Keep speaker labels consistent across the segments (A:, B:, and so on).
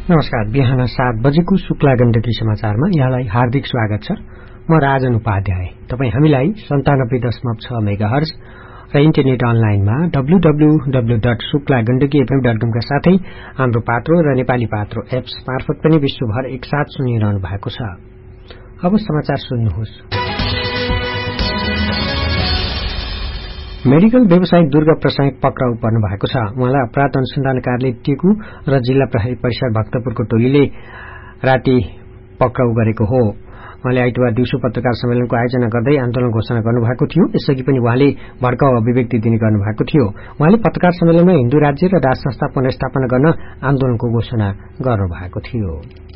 A: नमस्कार। बिहान 7 बजेको शुक्ला गण्डकी समाचारमा यहाँलाई हार्दिक स्वागत छ। म राजन उपाध्याय। तपाई हामीलाई 97.6 मेगाहर्ज र इन्टरनेट अनलाइनमा www.शुक्लागण्डकीfm.com का साथै हाम्रो पात्रो र नेपाली पात्रो एप्स मार्फत पनि विश्वभर एकसाथ सुनिरहनु भएको छ। अब समाचार सुन्नुहोस्। मेडिकल व्यवसायी दुर्गा प्रसाई पक्राउ पर्नु भएको छ। उहाँलाई अपराध अनुसन्धान कार्यालय टेकु र जिल्ला प्रहरी परिसर भक्तपुरको टोलीले राति पक्राउ गरेको हो। उहाँले आइतबार दिउँसो पत्रकार सम्मेलनको आयोजना गर्दै आन्दोलन घोषणा गर्नुभएको थियो। यसअघि पनि उहाँले भड्काउ अभिव्यक्ति दिने गर्नुभएको थियो। उहाँले पत्रकार सम्मेलनमा हिन्दू राज्य र राज संस्था पुनर्स्थापना गर्न आन्दोलनको घोषणा गर्नुभएको थियो।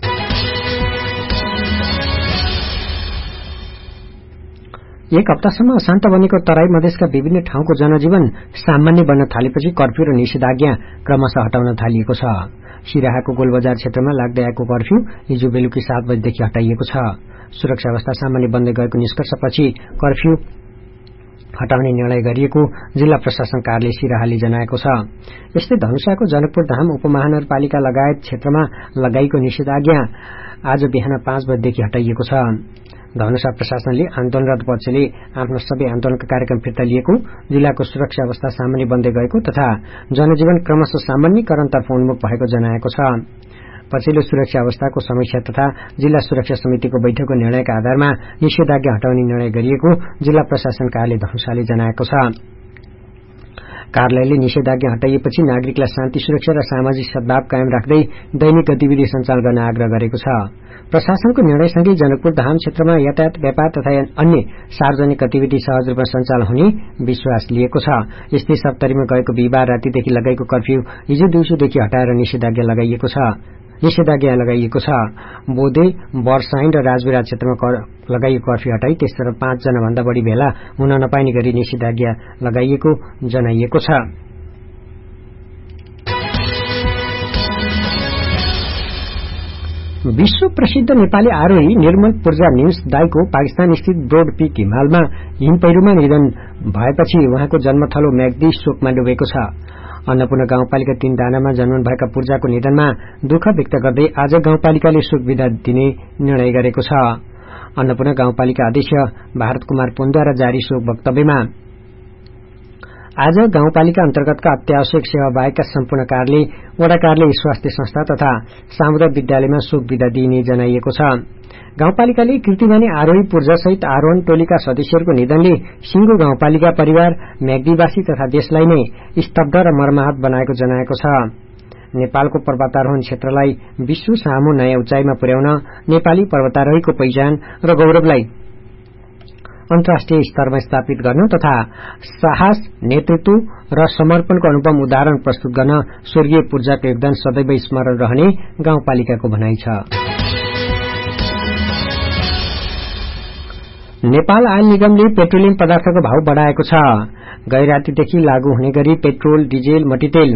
A: एक हप्तासम्म अशान्त बनेको तराई मधेसका विभिन्न ठाउँको जनजीवन सामान्य बन्न थालेपछि कर्फ्यू र निषेधाज्ञा क्रमशः हटाउन थालिएको छ। सिराहाको गोलबजार क्षेत्रमा लाग्दै आएको कर्फ्यू हिजो बेलुकी 7 बजेदेखि हटाइएको छ। सुरक्षा अवस्था सामान्य बन्दै गएको निष्कर्षपछि कर्फ्यू हटाउने निर्णय गरिएको जिल्ला प्रशासन कार्यालय सिराहाले जनाएको छ। यस्तै धनुषाको जनकपुर धाम उपमहानगरपालिका लगायत क्षेत्रमा लगाइएको निषेधाज्ञा आज बिहान 5 बजेदेखि हटाइएको छ। धनुषा प्रशासनले आन्दोलनरत पक्षले आफ्नो सबै आन्दोलनका कार्यक्रम फिर्ता लिएको, जिल्लाको सुरक्षा अवस्था सामान्य बन्दै गएको तथा जनजीवन क्रमशः सामान्यकरणतर्फ उन्मुख भएको जनाएको छ। पछिल्लो सुरक्षा अवस्थाको समीक्षा तथा जिल्ला सुरक्षा समितिको बैठकको निर्णयका आधारमा निषेधाज्ञा हटाउने निर्णय गरिएको जिल्ला प्रशासन कार्यालय धनुषाले जनाएको छ। कार्यालयले निषेधाज्ञा हटाइएपछि नागरिकलाई शान्ति सुरक्षा र सामाजिक सद्भाव कायम राख्दै दैनिक गतिविधि सञ्चालन गर्न आग्रह गरेको छ। प्रशासनको निर्णयसँगै जनकपुर धाम क्षेत्रमा यातायात, व्यापार तथा अन्य सार्वजनिक गतिविधि सहज रूपमा सञ्चालन हुने विश्वास लिएको छ। यस्तै सप्तरीमा गएको बिहिबार रातिदेखि लगाइएको कर्फ्यू हिजो दिउँसोदेखि हटाएर निषेधाज्ञा लगाइएको छ। बोदे, बर्साइन र राजविराज क्षेत्रमा लगाइएको कर्फ्यू हटाई त्यसबाट 5 जना भन्दा बढ़ी भेला हुन नपाइने गरी निषेधाज्ञा लगाइएको जनाइएको छ। विश्व प्रसिद्ध नेपाली आरोही निर्मल पूर्जा न्यूज दाईको पाकिस्तान स्थित ब्रोड पीक हिमालमा हिमपैह्रोमा निधन भएपछि उहाँको जन्मथलो म्याग्दी शोकमा डुबेको छ। अन्नपूर्ण गाउँपालिका 3 दानामा जन्मनु भएका पूर्जाको निधनमा दुःख व्यक्त गर्दै आज गाउँपालिकाले शोक विदा दिने निर्णय गरेको छ। अन्नपूर्ण गाउँपालिका अध्यक्ष भारत कुमार पुनद्वारा जारी शोक वक्तव्यमा आज गाउँपालिका अन्तर्गतका अत्यावश्यक सेवा बाहेकका सम्पूर्ण कार्यालय, वडा कार्यालय, स्वास्थ्य संस्था तथा सामुदायिक विद्यालयमा शोक विदा दिइने जनाइएको छ। गाउँपालिकाले कीर्तिमानी आरोही पूर्जासहित आरोहण टोलीका सदस्यहरूको निधनले सिंगो गाउँपालिका परिवार, म्याग्दीवासी तथा देशलाई नै स्तब्ध र मर्माहत बनाएको जनाएको छ। नेपालको पर्वतारोहण क्षेत्रलाई विश्व सामु नयाँ उचाइमा पुर्याउन नेपाली पर्वतारोहीको पहिचान र गौरवलाई अन्तर्राष्ट्रिय स्तरमा स्थापित गर्न तथा साहस, नेतृत्व र समर्पणको अनुपम उदाहरण प्रस्तुत गर्न स्वर्गीय पूर्जाको योगदान सदैव स्मरण रहने गाउँपालिकाको भनाइ छ। नेपाल आयल निगमले पेट्रोलियम पदार्थको भाव बढ़ाएको छ। गैरातीदेखि लागू हुने गरी पेट्रोल, डिजेल, मट्टीतेल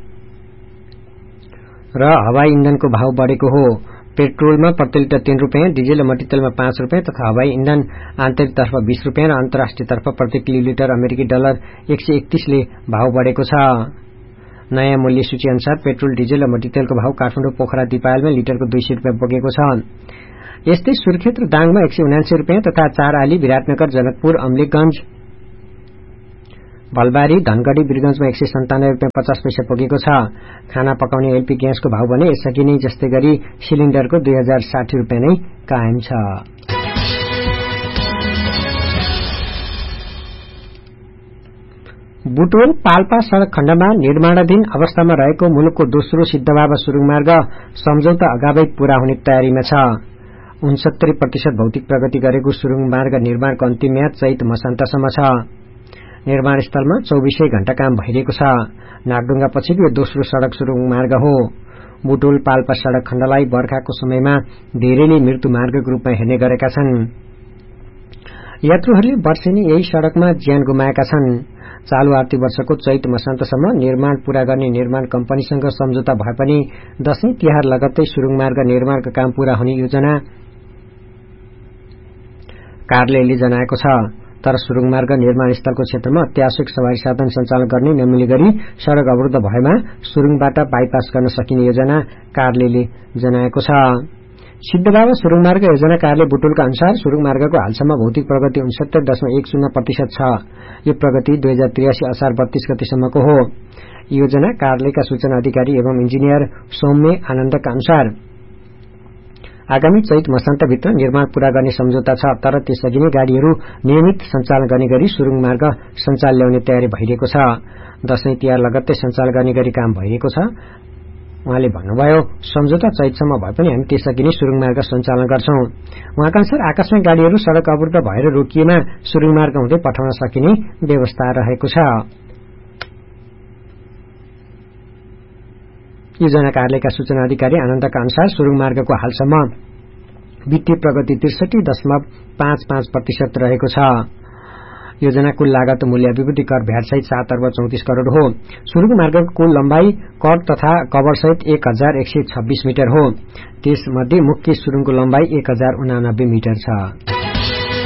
A: र हवाई इन्धनको भाव बढ़ेको हो। पेट्रोलमा प्रति लिटर 3 रुपियाँ, डिजेल र मट्टीतेलमा 5 रुपियाँ तथा हवाई इन्धन आन्तरिकतर्फ 20 रुपियाँ र अन्तर्राष्ट्रियतर्फ प्रति किलोलिटर अमेरिकी डलर 131 ले भाव बढ़ेको छ। नयाँ मूल्य सूची अनुसार पेट्रोल, डिजेल र मट्टीतेलको भाव काठमाडौँ, पोखरा, दिपायलमा लिटरको 200 रुपियाँ पुगेको छ। यस्तै सुर्खेत र दाङमा 179 रुपियाँ तथा 4 आली, विराटनगर, जनकपुर, अम्लेखगंज, भलबारी, धनगढ़ी, वीरगंजमा 197 रुपियाँ 50 पैसा पुगेको छ। खाना पकाउने एलपी ग्यासको भाव भने यसअघि नै जस्तै गरी सिलिण्डरको 2060 रुपियाँ नै कायम छ। बुटवल पाल्पा सड़क खण्डमा निर्माणाधीन अवस्थामा रहेको मुलुकको दोस्रो सिद्धबाबा सुरुङ मार्ग सम्झौता अगावै पूरा हुने तयारीमा छ। 69% भौतिक प्रगति गरेको सुरुङ मार्ग निर्माणको अन्तिम म्याद चैत मसान्तसम्म छ। निर्माण स्थलमा 24 घण्टा काम भइरहेको छ। नागडुङ्गा पछिको यो दोस्रो सड़क सुरुङ मार्ग हो। बुटोल पाल्पा सड़क खण्डलाई बर्खाको समयमा धेरैले मृत्यु मार्गको रूपमा हेर्ने गरेका छन्। यात्रुहरूले वर्षेनी यही सड़कमा ज्यान गुमाएका छन्। चालू आर्थिक वर्षको चैत मसान्तसम्म निर्माण पूरा गर्ने निर्माण कम्पनीसँग सम्झौता भए पनि दशैं तिहार लगत्तै सुरुङ मार्ग निर्माणको काम पूरा हुने योजना कार्यालयले जनाएको छ। तर सुरुङ मार्ग निर्माण स्थलको क्षेत्रमा अत्यावश्यक सवारी साधन सञ्चालन गर्ने नमिल्ने गरी सड़क अवरुद्ध भएमा सुरुङबाट बाइपास गर्न सकिने योजना कार्यालयले जनाएको छ। सिद्धबाबा सुरुङ मार्ग योजना कार्यालय बुटुलका अनुसार सुरुङ मार्गको हालसम्म भौतिक प्रगति 69.10% छ। यो प्रगति 2083 असार 32 गतेसम्मको हो। योजना कार्यालयका सूचना अधिकारी एवं इन्जिनियर सौम्य आनन्दका अनुसार आगामी चैत मसान्तभित्र निर्माण पूरा गर्ने सम्झौता छ, तर त्यसअघि नै गाड़ीहरू नियमित सञ्चालन गर्ने गरी सुरुङ मार्ग सञ्चालन ल्याउने तयारी भइरहेको छ। दशैं तिहार लगत्तै सञ्चालन गर्ने गरी काम भइरहेको छ। उहाँले भन्नुभयो, सम्झौता चैतसम्म भए पनि हामी त्यसअघि नै सुरुङ मार्ग सञ्चालन गर्छौं। उहाँका अनुसार आकस्मिक गाड़ीहरू सड़क अवरुद्ध भएर रोकिएमा सुरुङ मार्ग हुँदै पठाउन सकिने व्यवस्था रहेको छ। योजना कार्यालयका सूचना अधिकारी आनन्दका अनुसार सुरुङ मार्गको हालसम्म वित्तीय प्रगति 63.55% रहेको छ। योजना कुल लागत मूल्य अभिवृद्धि कर भ्याट सहित 7 अर्ब 34 करोड़ हो। सुरुङ मार्गको कुल लम्बाई कट तथा कभर सहित 1126 मिटर हो। त्यसमध्ये मुख्य सुरुङको लम्बाई 1089 मिटर छ।